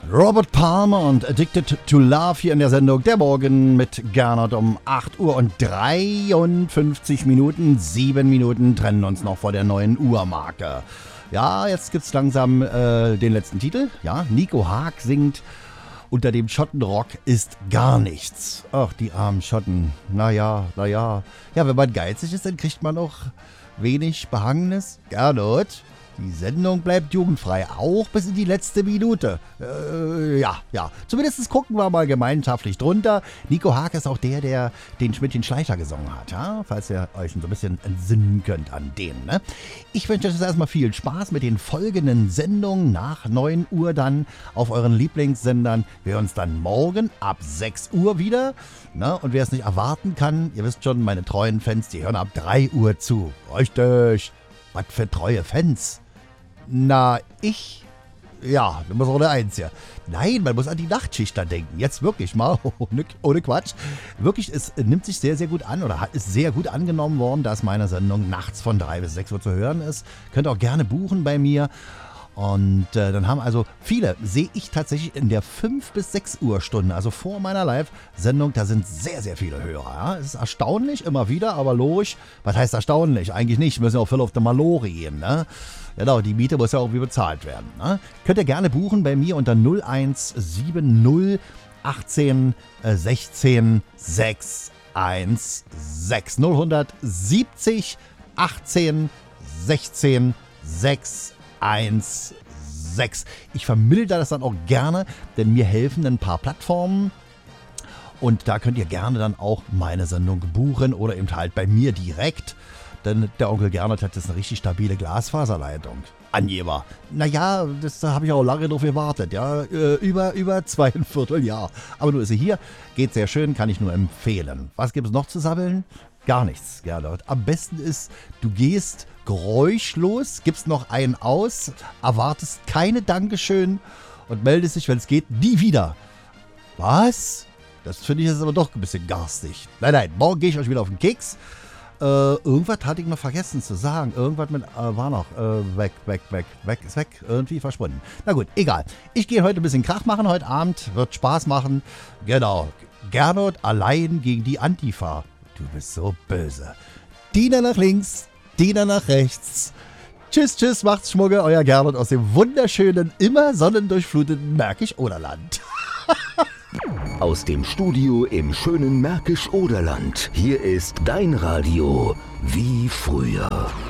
Robert Palmer und Addicted to Love hier in der Sendung Der Morgen mit Gernot um 8 Uhr und 53 Minuten. 7 Minuten trennen uns noch vor der 9 Uhr Marke. Ja, jetzt gibt's langsam den letzten Titel. Ja, Nico Haag singt unter dem Schottenrock ist gar nichts. Ach, die armen Schotten. Naja. Ja, wenn man geizig ist, dann kriegt man auch wenig Behangenes. Gernot, die Sendung bleibt jugendfrei, auch bis in die letzte Minute. Ja. Zumindest gucken wir mal gemeinschaftlich drunter. Nico Haag ist auch der den Schmidtchen-Schleicher gesungen hat, ja? Falls ihr euch so ein bisschen entsinnen könnt an den, ne? Ich wünsche euch jetzt erstmal viel Spaß mit den folgenden Sendungen nach 9 Uhr dann auf euren Lieblingssendern. Wir hören uns dann morgen ab 6 Uhr wieder. Ne? Und wer es nicht erwarten kann, ihr wisst schon, meine treuen Fans, die hören ab 3 Uhr zu. Richtig. Was für treue Fans. Na, ich? Ja, du musst auch der Eins hier. Nein, man muss an die Nachtschichter denken. Jetzt wirklich mal, ohne Quatsch. Wirklich, es nimmt sich sehr, sehr gut an oder ist sehr gut angenommen worden, dass meine Sendung nachts von 3 bis 6 Uhr zu hören ist. Könnt ihr auch gerne buchen bei mir. Und dann haben also viele, sehe ich tatsächlich in der 5 bis 6 Uhr Stunde, also vor meiner Live-Sendung, da sind sehr, sehr viele Hörer. Ja? Es ist erstaunlich, immer wieder, aber logisch. Was heißt erstaunlich? Eigentlich nicht, wir müssen ja auch voll auf der Malore gehen, ne? Genau, die Miete muss ja auch irgendwie bezahlt werden. Ne? Könnt ihr gerne buchen bei mir unter 0170 18 16 616. 0170 18 16 616. Ich vermilder das dann auch gerne, denn mir helfen ein paar Plattformen. Und da könnt ihr gerne dann auch meine Sendung buchen oder eben halt bei mir direkt. Denn der Onkel Gernot hat jetzt eine richtig stabile Glasfaserleitung. Angeber. Naja, da habe ich auch lange drauf gewartet. Ja, über 2,25 Jahr. Aber nur ist sie hier. Geht sehr schön, kann ich nur empfehlen. Was gibt es noch zu sabbeln? Gar nichts, Gernot. Am besten ist, du gehst geräuschlos, gibst noch einen aus, erwartest keine Dankeschön und meldest dich, wenn es geht, nie wieder. Was? Das finde ich jetzt aber doch ein bisschen garstig. Nein, morgen gehe ich euch wieder auf den Keks. Irgendwas hatte ich noch vergessen zu sagen. Irgendwas mit, war noch weg, ist weg, irgendwie verschwunden. Na gut, egal. Ich gehe heute ein bisschen Krach machen heute Abend, wird Spaß machen. Genau, Gernot allein gegen die Antifa. Du bist so böse. Diener nach links, Diener nach rechts. Tschüss, macht's Schmugge, euer Gernot aus dem wunderschönen, immer sonnendurchfluteten Märkisch-Oderland. Aus dem Studio im schönen Märkisch-Oderland. Hier ist dein Radio wie früher.